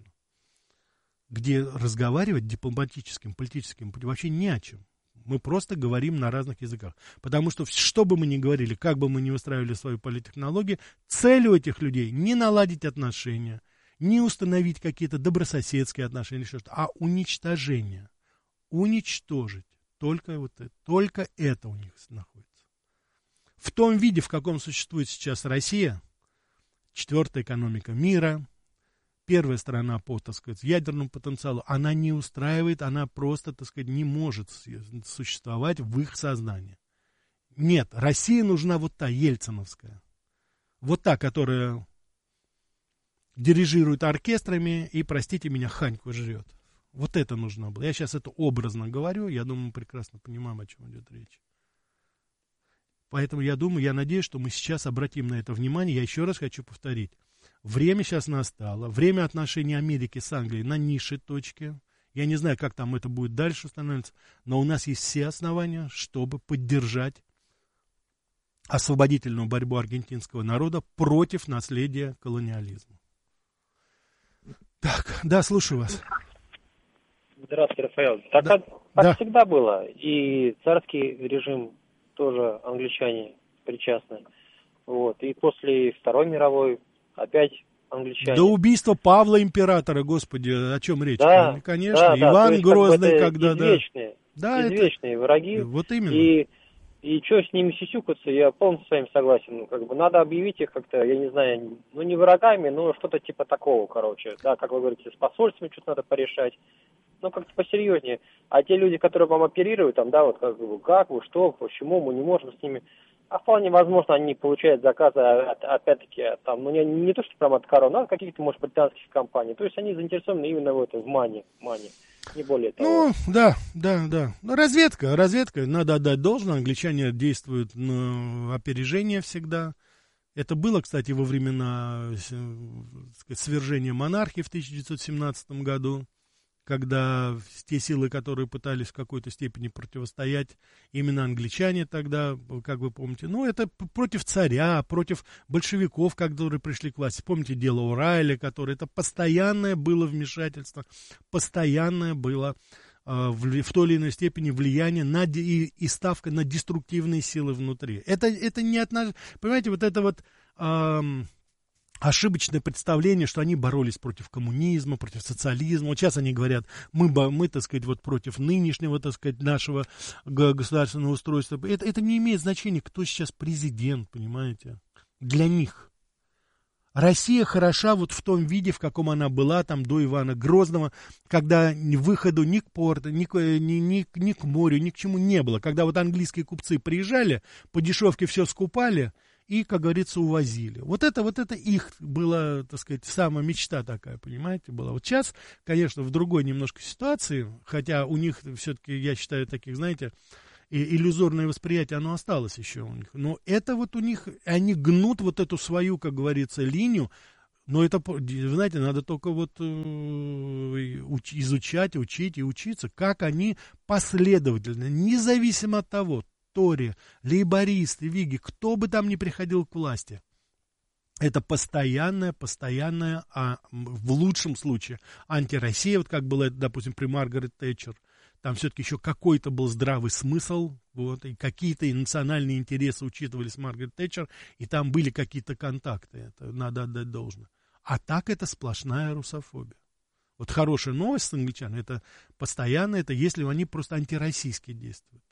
где разговаривать дипломатическим, политическим путем вообще не о чем. Мы просто говорим на разных языках. Потому что, что бы мы ни говорили, как бы мы ни устраивали свою политтехнологию, цель у этих людей не наладить отношения, не установить какие-то добрососедские отношения, еще что-то, а уничтожение. Уничтожить. Только, вот это, только это у них находится. В том виде, в каком существует сейчас Россия, четвертая экономика мира, первая страна по, так сказать, ядерному потенциалу, она не устраивает, она просто, так сказать, не может существовать в их сознании. Нет, России нужна вот та ельциновская, вот та, которая дирижирует оркестрами и, простите меня, ханьку жрет. Вот это нужно было. Я сейчас это образно говорю, я думаю, мы прекрасно понимаем, о чем идет речь. Поэтому я думаю, я надеюсь, что мы сейчас обратим на это внимание. Я еще раз хочу повторить. Время сейчас настало. Время отношений Америки с Англией на низшей точке. Я не знаю, как там это будет дальше становиться, но у нас есть все основания, чтобы поддержать освободительную борьбу аргентинского народа против наследия колониализма. Так, да, слушаю вас. Здравствуйте, Рафаэл. Так, да. так да. всегда было. И царский режим тоже англичане причастны. Вот. И после Второй мировой опять англичане. До убийства Павла императора, господи, о чем речь? Да, конечно. Да, Иван да. Грозный, как когда... Извечные, да, извечные это... враги. Вот именно. И, и что с ними сисюкаться, я полностью с вами согласен. Ну, как бы надо объявить их как-то, я не знаю, ну не врагами, но что-то типа такого, короче. Да, как вы говорите, с посольствами что-то надо порешать. Ну, как-то посерьезнее. А те люди, которые вам оперируют, там, да, вот как бы, как вы, что, почему, мы не можем с ними... А вполне возможно, они получают заказы, опять-таки, там, ну, не, не то, что прямо от короны, а от каких-то, может, британских компаний. То есть они заинтересованы именно в этом, в мане, мане, не более того. Ну, да, да, да. Разведка, разведка, надо отдать должное. Англичане действуют на опережение всегда. Это было, кстати, во времена сказать, свержения монархии в тысяча девятьсот семнадцатом году. Когда те силы, которые пытались в какой-то степени противостоять, именно англичане тогда, как вы помните, ну, это против царя, против большевиков, которые пришли к власти. Помните дело Урайля, которое, это постоянное было вмешательство, постоянное было э, в, в той или иной степени влияние на, и, и ставка на деструктивные силы внутри. Это, это не от нас, понимаете, вот это вот... Э, ошибочное представление, что они боролись против коммунизма, против социализма. Вот сейчас они говорят, мы, мы так сказать, вот против нынешнего, так сказать, нашего государственного устройства. Это, это не имеет значения, кто сейчас президент, понимаете, для них. Россия хороша вот в том виде, в каком она была там до Ивана Грозного, когда выходу ни к порту, ни к, ни, ни, ни к морю, ни к чему не было. Когда вот английские купцы приезжали, по дешевке все скупали и, как говорится, увозили. Вот это, вот это их была, так сказать, самая мечта такая, понимаете, была. Вот сейчас, конечно, в другой немножко ситуации, хотя у них все-таки, я считаю, таких, знаете, и иллюзорное восприятие, оно осталось еще у них. Но это вот у них, они гнут вот эту свою, как говорится, линию. Но это, знаете, надо только вот э, изучать, учить и учиться, как они последовательно, независимо от того, Тори, лейбористы, виги, кто бы там ни приходил к власти. Это постоянная, постоянная, а в лучшем случае антироссия, вот как было, допустим, при Маргарет Тэтчер. Там все-таки еще какой-то был здравый смысл, вот, и какие-то и национальные интересы учитывались Маргарет Тэтчер, и там были какие-то контакты, это надо отдать должное. А так это сплошная русофобия. Вот хорошая новость с англичан, это постоянно, это если они просто антироссийски действуют.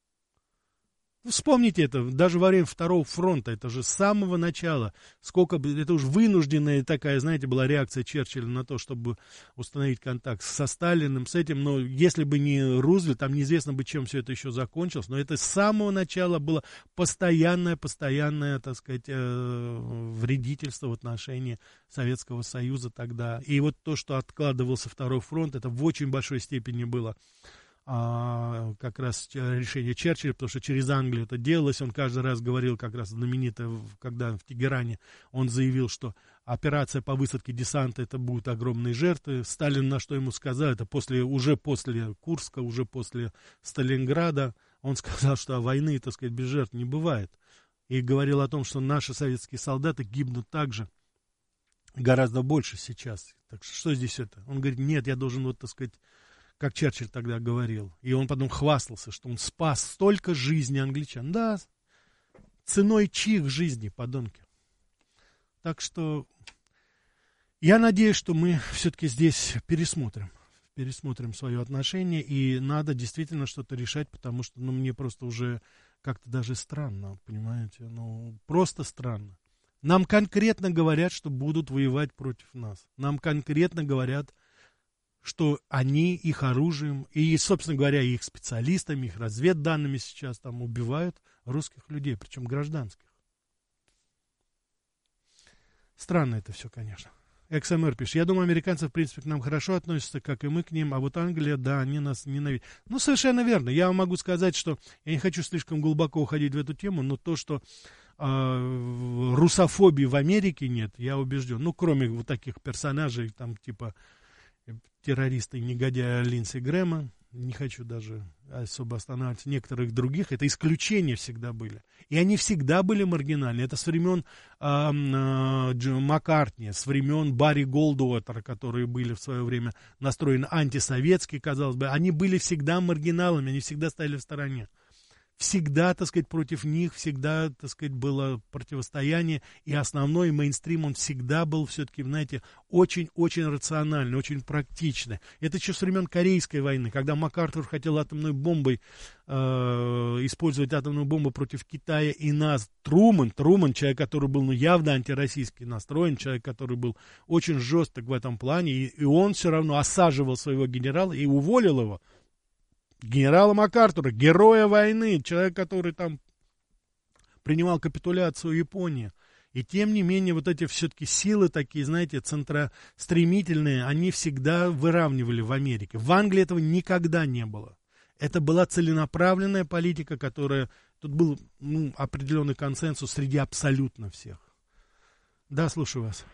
Вспомните это, даже во время Второго фронта, это же с самого начала, сколько, это уж вынужденная такая, знаете, была реакция Черчилля на то, чтобы установить контакт со Сталиным, с этим, но если бы не Рузвельт, там неизвестно бы, чем все это еще закончилось, но это с самого начала было постоянное, постоянное, так сказать, вредительство в отношении Советского Союза тогда. И вот то, что откладывался Второй фронт, это в очень большой степени было А, как раз решение Черчилля, потому что через Англию это делалось, он каждый раз говорил, как раз знаменито, когда в Тегеране он заявил, что операция по высадке десанта, это будут огромные жертвы. Сталин на что ему сказал, это после, уже после Курска, уже после Сталинграда, он сказал, что войны, так сказать, без жертв не бывает. И говорил о том, что наши советские солдаты гибнут также, гораздо больше сейчас. Так что, что здесь это? Он говорит, нет, я должен, вот, так сказать, как Черчилль тогда говорил. И он потом хвастался, что он спас столько жизней англичан. Да, ценой чьих жизней, подонки. Так что я надеюсь, что мы все-таки здесь пересмотрим. Пересмотрим свое отношение. И надо действительно что-то решать, потому что ну, мне просто уже как-то даже странно, понимаете? Ну, просто странно. Нам конкретно говорят, что будут воевать против нас. Нам конкретно говорят, что они их оружием и, собственно говоря, их специалистами, их разведданными сейчас там убивают русских людей, причем гражданских. Странно это все, конечно. экс эм эр пишет, я думаю, американцы, в принципе, к нам хорошо относятся, как и мы к ним, а вот Англия, да, они нас ненавидят. Ну, совершенно верно. Я вам могу сказать, что я не хочу слишком глубоко уходить в эту тему, но то, что э, русофобии в Америке нет, я убежден. Ну, кроме вот таких персонажей, там, типа террориста и негодяя Линдси Грэма, не хочу даже особо останавливаться, некоторых других, это исключения всегда были. И они всегда были маргинальны. Это с времен э, э, Маккартни, с времен Барри Голдуотера, которые были в свое время настроены антисоветски, казалось бы. Они были всегда маргиналами, они всегда стояли в стороне. Всегда, так сказать, против них, всегда, так сказать, было противостояние, и основной мейнстрим, он всегда был все-таки, знаете, очень-очень рациональный, очень практичный. Это еще с времен Корейской войны, когда МакАртур хотел атомной бомбой, э, использовать атомную бомбу против Китая и нас. Трумэн, Трумэн, человек, который был, ну, явно антироссийски настроен, человек, который был очень жесток в этом плане, и, и он все равно осаживал своего генерала и уволил его. Генерала МакАртура, героя войны, человек, который там принимал капитуляцию Японии. И тем не менее, вот эти все-таки силы такие, знаете, центростремительные, они всегда выравнивали в Америке. В Англии этого никогда не было. Это была целенаправленная политика, которая... Тут был ну, определенный консенсус среди абсолютно всех. Да, слушаю вас.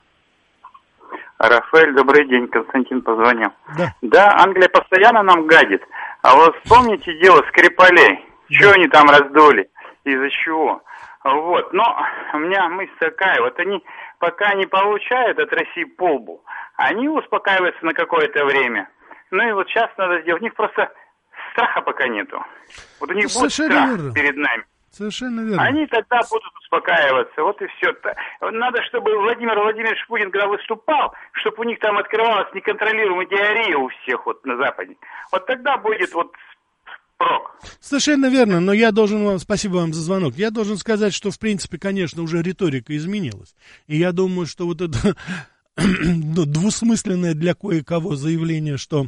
Рафаэль, добрый день, Константин позвонил. Да. Да, Англия постоянно нам гадит. А вот вспомните дело Скрипалей. Чего они там раздули? Из-за чего? Вот. Но у меня мысль такая. Вот они пока не получают от России полбу, они успокаиваются на какое-то время. Ну и вот сейчас надо сделать. У них просто страха пока нету. Вот у них ну, будет страх верно. перед нами. Совершенно верно. Они тогда будут успокаиваться. Вот и все. Надо, чтобы Владимир Владимирович Путин, когда выступал, чтобы у них там открывалась неконтролируемая диарея у всех вот на Западе. Вот тогда будет вот впрок. Совершенно верно, но я должен вам, спасибо вам за звонок, я должен сказать, что, в принципе, конечно, уже риторика изменилась. И я думаю, что вот это двусмысленное для кое-кого заявление, что...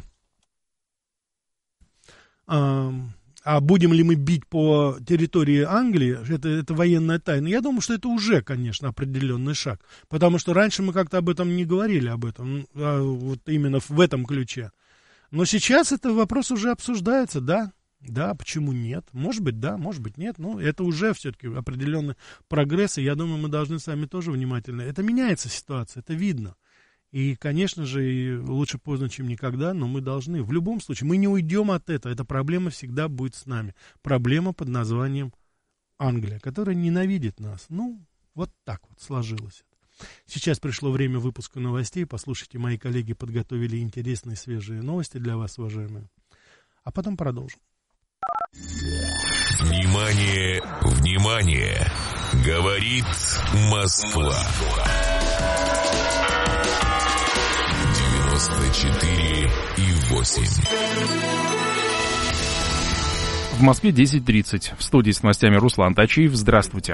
А, а будем ли мы бить по территории Англии, это, это военная тайна. Я думаю, что это уже, конечно, определенный шаг. Потому что раньше мы как-то об этом не говорили, об этом, а вот именно в этом ключе. Но сейчас этот вопрос уже обсуждается, да, да, почему нет? Может быть, да, может быть, нет. Но это уже все-таки определенный прогресс, и я думаю, мы должны с вами тоже внимательно. Это меняется ситуация, это видно. И, конечно же, лучше поздно, чем никогда, но мы должны. В любом случае, мы не уйдем от этого. Эта проблема всегда будет с нами. Проблема под названием Англия, которая ненавидит нас. Ну, вот так вот сложилось. Сейчас пришло время выпуска новостей. Послушайте, мои коллеги подготовили интересные свежие новости для вас, уважаемые. А потом продолжим. Внимание, внимание! Говорит Москва. девяносто четыре и восемь. В Москве десять тридцать. В студии с новостями Руслан Тачиев. Здравствуйте.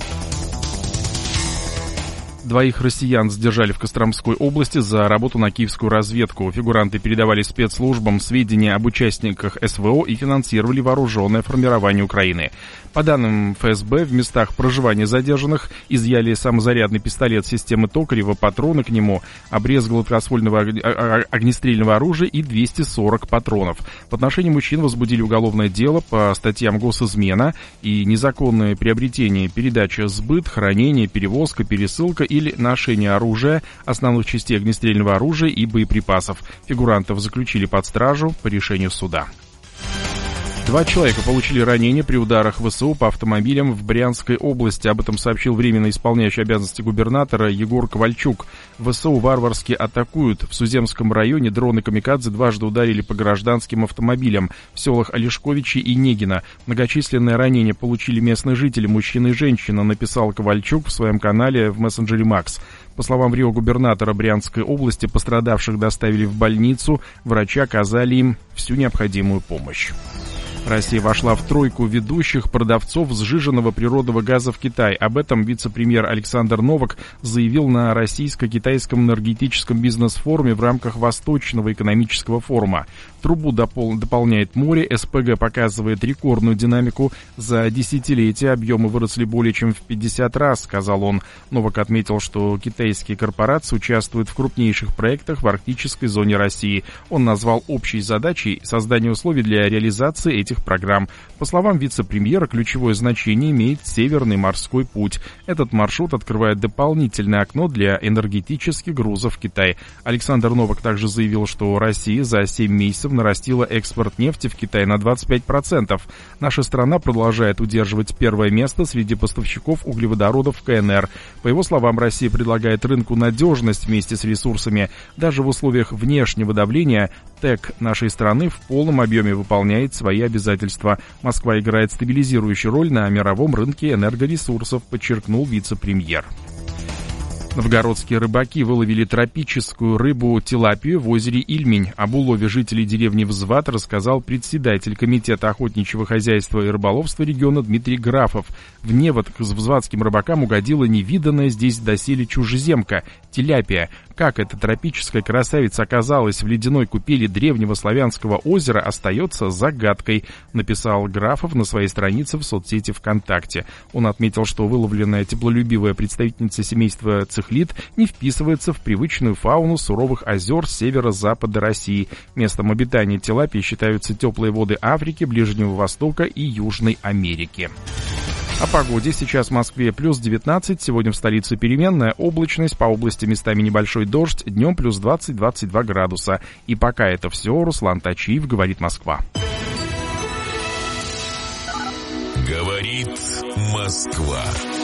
Двоих россиян задержали в Костромской области за работу на киевскую разведку. Фигуранты передавали спецслужбам сведения об участниках СВО и финансировали вооруженное формирование Украины. По данным эф эс бэ, в местах проживания задержанных изъяли самозарядный пистолет системы Токарева, патроны к нему, обрез гладкоствольного огнестрельного оружия и двести сорок патронов. В отношении мужчин возбудили уголовное дело по статьям госизмена и незаконное приобретение, передача, сбыт, хранение, перевозка, пересылка или ношение оружия, основных частей огнестрельного оружия и боеприпасов. Фигурантов заключили под стражу по решению суда. Два человека получили ранения при ударах вэ эс у по автомобилям в Брянской области. Об этом сообщил временно исполняющий обязанности губернатора Егор Ковальчук. вэ эс у варварски атакуют. В Суземском районе дроны «Камикадзе» дважды ударили по гражданским автомобилям в селах Олешковичи и Негино. Многочисленные ранения получили местные жители, мужчина и женщина, написал Ковальчук в своем канале в мессенджере Макс. По словам рио-губернатора Брянской области, пострадавших доставили в больницу, врачи оказали им всю необходимую помощь. Россия вошла в тройку ведущих продавцов сжиженного природного газа в Китай. Об этом вице-премьер Александр Новак заявил на российско-китайском энергетическом бизнес-форуме в рамках Восточного экономического форума. Трубу допол- дополняет море, эс пэ гэ показывает рекордную динамику. За десятилетия объемы выросли более чем в пятьдесят раз, сказал он. Новак отметил, что китайские корпорации участвуют в крупнейших проектах в арктической зоне России. Он назвал общей задачей создание условий для реализации этих программ. По словам вице-премьера, ключевое значение имеет Северный морской путь. Этот маршрут открывает дополнительное окно для энергетических грузов в Китай. Александр Новак также заявил, что Россия за семь месяцев нарастила экспорт нефти в Китай на двадцать пять процентов. Наша страна продолжает удерживать первое место среди поставщиков углеводородов в ка эн эр. По его словам, Россия предлагает рынку надежность вместе с ресурсами. Даже в условиях внешнего давления ТЭК нашей страны в полном объеме выполняет свои обязательства. Москва играет стабилизирующую роль на мировом рынке энергоресурсов, подчеркнул вице-премьер. Новгородские рыбаки выловили тропическую рыбу тилапию в озере Ильмень. Об улове жителей деревни Взват рассказал председатель комитета охотничьего хозяйства и рыболовства региона Дмитрий Графов. В невод к взватским рыбакам угодила невиданная здесь доселе чужеземка – тиляпия. Как эта тропическая красавица оказалась в ледяной купели древнего славянского озера, остается загадкой, написал Графов на своей странице в соцсети ВКонтакте. Он отметил, что выловленная теплолюбивая представительница семейства цихлид не вписывается в привычную фауну суровых озер северо-запада России. Местом обитания тилапии считаются теплые воды Африки, Ближнего Востока и Южной Америки. О погоде. Сейчас в Москве плюс девятнадцать, сегодня в столице переменная облачность, по области местами небольшой дождь, днем плюс двадцать - двадцать два градуса. И пока это все, Руслан Тачиев, говорит Москва. Говорит Москва.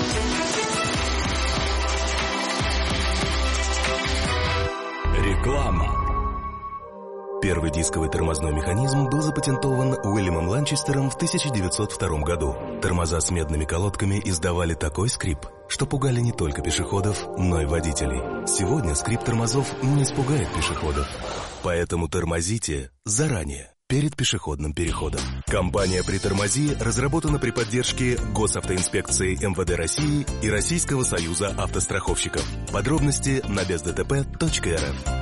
Реклама. Первый дисковый тормозной механизм был запатентован Уильямом Ланчестером в тысяча девятьсот втором году. Тормоза с медными колодками издавали такой скрип, что пугали не только пешеходов, но и водителей. Сегодня скрип тормозов не испугает пешеходов. Поэтому тормозите заранее. перед пешеходным переходом. Компания «Притормози» разработана при поддержке Госавтоинспекции эм вэ дэ России и Российского союза автостраховщиков. Подробности на без дэ тэ пэ точка эр эф.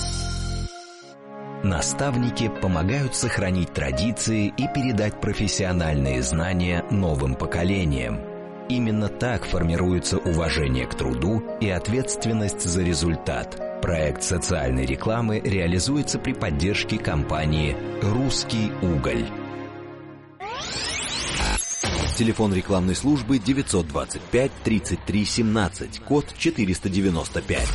Наставники помогают сохранить традиции и передать профессиональные знания новым поколениям. Именно так формируется уважение к труду и ответственность за результат. Проект социальной рекламы реализуется при поддержке компании «Русский уголь». Телефон рекламной службы девятьсот двадцать пять тридцать три семнадцать, код четыреста девяносто пять.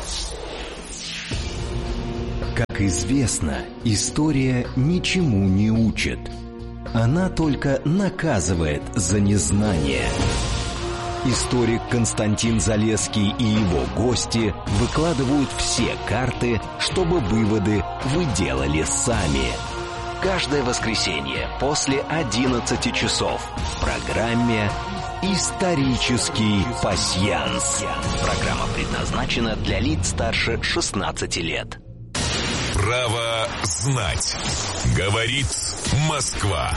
Как известно, история ничему не учит. Она только наказывает за незнание. Историк Константин Залесский и его гости выкладывают все карты, чтобы выводы вы делали сами. Каждое воскресенье после одиннадцати часов в программе «Исторический пасьянс». Программа предназначена для лиц старше шестнадцати лет. Право знать. Говорит Москва.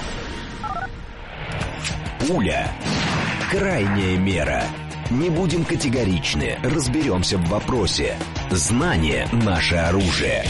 Пуля. Крайняя мера. Не будем категоричны, разберемся в вопросе. Знание – наше оружие.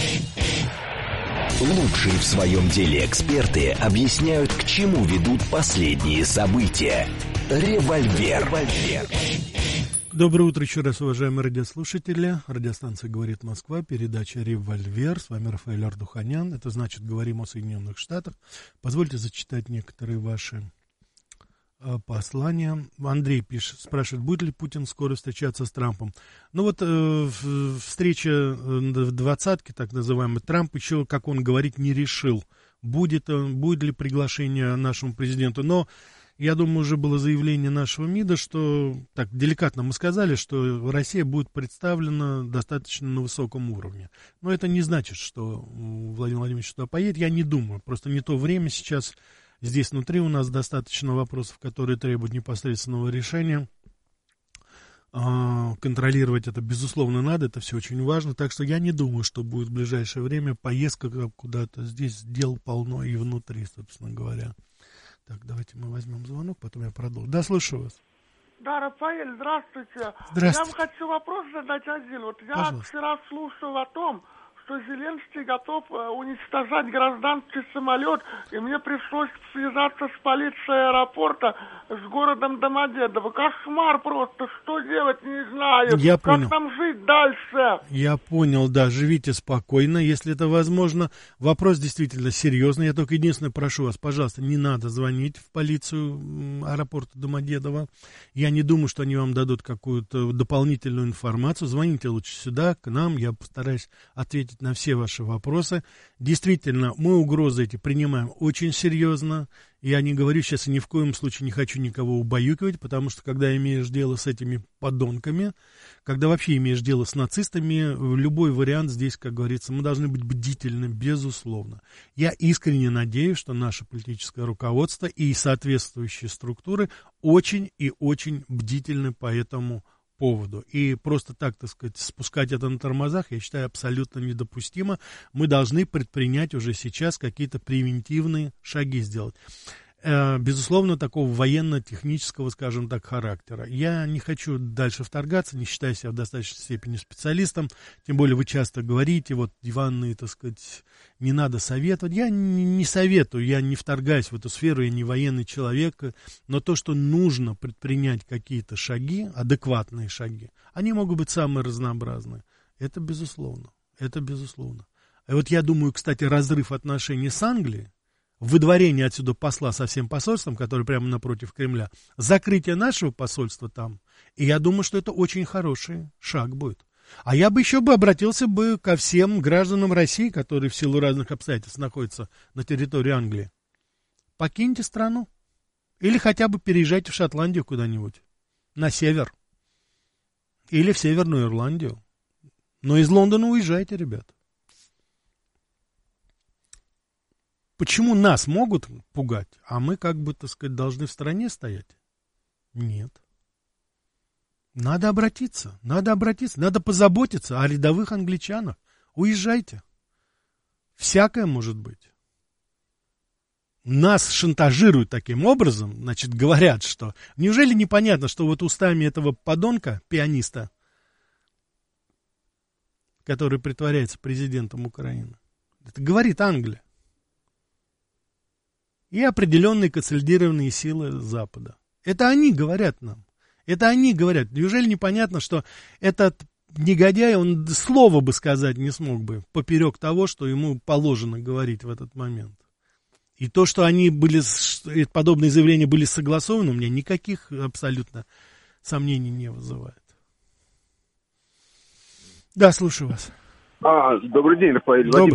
Лучшие в своем деле эксперты объясняют, к чему ведут последние события. Револьвер. Револьвер. Доброе утро еще раз, уважаемые радиослушатели. Радиостанция «Говорит Москва», передача «Револьвер». С вами Рафаэль Ардуханян. Это значит, говорим о Соединенных Штатах. Позвольте зачитать некоторые ваши послания. Андрей пишет, спрашивает, будет ли Путин скоро встречаться с Трампом. Ну вот э, встреча в двадцатке, так называемой, Трамп еще, как он говорит, не решил, будет, будет ли приглашение нашему президенту. Но я думаю, уже было заявление нашего МИДа, что, так деликатно мы сказали, что Россия будет представлена достаточно на высоком уровне. Но это не значит, что Владимир Владимирович туда поедет. Я не думаю, просто не то время сейчас. Здесь внутри у нас достаточно вопросов, которые требуют непосредственного решения. Контролировать это, безусловно, надо, это все очень важно. Так что я не думаю, что будет в ближайшее время поездка куда-то. Здесь дел полно и внутри, собственно говоря. Так, давайте мы возьмем звонок, потом я продолжу. Да, слушаю вас. Да, Рафаэль, здравствуйте. Здравствуйте. Я вам хочу вопрос задать один. Вот я Пожалуйста. вчера слушал о том, что Зеленский готов э, уничтожать гражданский самолет, и мне пришлось связаться с полицией аэропорта, с городом Домодедово. Кошмар просто, что делать, не знаю. Я как понял. нам жить дальше? Я понял, да, живите спокойно, если это возможно. Вопрос действительно серьезный. Я только единственное прошу вас, пожалуйста, не надо звонить в полицию аэропорта Домодедово. Я не думаю, что они вам дадут какую-то дополнительную информацию. Звоните лучше сюда, к нам, я постараюсь ответить на все ваши вопросы. Действительно, мы угрозы эти принимаем очень серьезно. Я не говорю сейчас и ни в коем случае не хочу никого убаюкивать, потому что когда имеешь дело с этими подонками, когда вообще имеешь дело с нацистами, любой вариант здесь, как говорится, мы должны быть бдительны, безусловно. Я искренне надеюсь, что наше политическое руководство и соответствующие структуры очень и очень бдительны по этому поводу. И просто так, так сказать, спускать это на тормозах, я считаю, абсолютно недопустимо. Мы должны предпринять уже сейчас какие-то превентивные шаги сделать. Безусловно, такого военно-технического, скажем так, характера. Я не хочу дальше вторгаться, не считаю себя в достаточной степени специалистом, тем более вы часто говорите, вот диванные, так сказать, не надо советовать. Я не, не советую, я не вторгаюсь в эту сферу, я не военный человек, но то, что нужно предпринять какие-то шаги, адекватные шаги, они могут быть самые разнообразные. Это безусловно, это безусловно. И вот я думаю, кстати, разрыв отношений с Англией, выдворение отсюда посла со всем посольством, который прямо напротив Кремля, закрытие нашего посольства там, и я думаю, что это очень хороший шаг будет. А я бы еще бы обратился бы ко всем гражданам России, которые в силу разных обстоятельств находятся на территории Англии. Покиньте страну. Или хотя бы переезжайте в Шотландию куда-нибудь, на север. Или в Северную Ирландию. Но из Лондона уезжайте, ребята. Почему нас могут пугать, а мы, как бы, так сказать, должны в стороне стоять? Нет. Надо обратиться, надо обратиться, надо позаботиться о рядовых англичанах. Уезжайте. Всякое может быть. нас шантажируют таким образом, значит, говорят, что... Неужели непонятно, что вот устами этого подонка, пианиста, который притворяется президентом Украины, это говорит Англия, и определенные консолидированные силы Запада. Это они говорят нам. Это они говорят. Неужели непонятно, что этот негодяй, он слова бы сказать не смог бы поперек того, что ему положено говорить в этот момент. И то, что они были, подобные заявления были согласованы, у меня никаких абсолютно сомнений не вызывает. Да, слушаю вас. А, добрый день, Рафаэль Добрый.